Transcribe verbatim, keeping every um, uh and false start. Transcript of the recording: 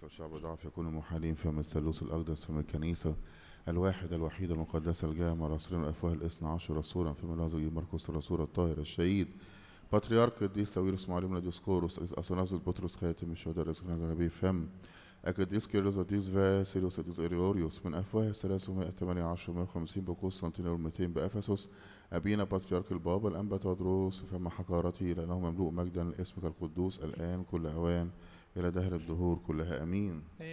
الكنيسة والشعب ضعف يكونوا محالين فم الثالوث الأقدس فم الكنيسة الواحد الوحيد المقدسة الجامع رسولنا الأفواه الاثنى عشر رسولا في ملاذ مرقس الرسول الطاهر الشهيد بطريرك القديس ساويرس معلمنا ديسقورس أثناسيوس بطرس خاتم الشهداء رزقنا زغبي فم القديس كيرلس القديس فاسيليوس القديس إيريوريوس من أفواه ثلاثمائة وثمانية عشر ومائة وخمسين بقسطنطينية ومئتين بأفسس أبينا بطريرك البابا الأنبا تودروس فم حقارته لأنه مملوء مجدا لاسمك القدوس الآن كل أوان إلى دهر الدهور كلها أمين.